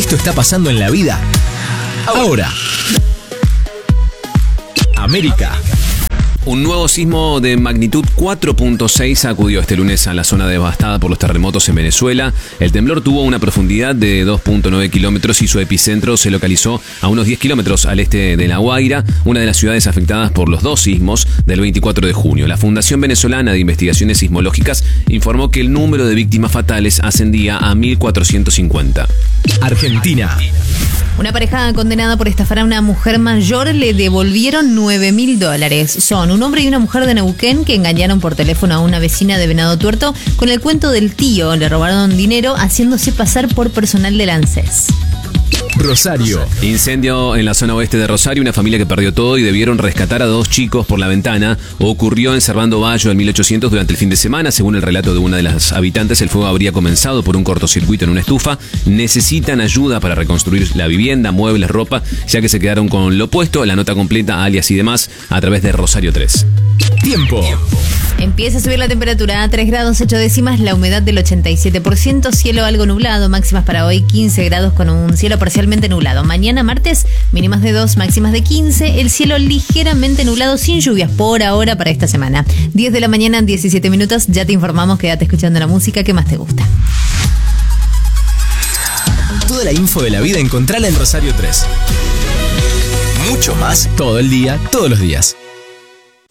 Esto está pasando en la vida ahora. América. Un nuevo sismo de magnitud 4.6 sacudió este lunes a la zona devastada por los terremotos en Venezuela. El temblor tuvo una profundidad de 2.9 kilómetros y su epicentro se localizó a unos 10 kilómetros al este de La Guaira, una de las ciudades afectadas por los dos sismos del 24 de junio. La Fundación Venezolana de Investigaciones Sismológicas informó que el número de víctimas fatales ascendía a 1.450. Argentina. Una pareja condenada por estafar a una mujer mayor le devolvieron $9.000. Son un hombre y una mujer de Neuquén que engañaron por teléfono a una vecina de Venado Tuerto con el cuento del tío. Le robaron dinero haciéndose pasar por personal del ANSES. Rosario. Incendio en la zona oeste de Rosario, una familia que perdió todo y debieron rescatar a dos chicos por la ventana. Ocurrió en Servando Bayo en 1800 durante el fin de semana. Según el relato de una de las habitantes, el fuego habría comenzado por un cortocircuito en una estufa. Necesitan ayuda para reconstruir la vivienda, muebles, ropa, ya que se quedaron con lo opuesto. La nota completa, alias y demás, a través de Rosario 3. Tiempo. Empieza a subir la temperatura a 3 grados 8 décimas, la humedad del 87%, cielo algo nublado, máximas para hoy 15 grados con un cielo parcialmente nublado. Mañana martes, mínimas de 2, máximas de 15, el cielo ligeramente nublado sin lluvias por ahora para esta semana. 10 de la mañana, 17 minutos, ya te informamos, quédate escuchando la música que más te gusta. Toda la info de la vida encontrala en Rosario 3. Mucho más todo el día, todos los días.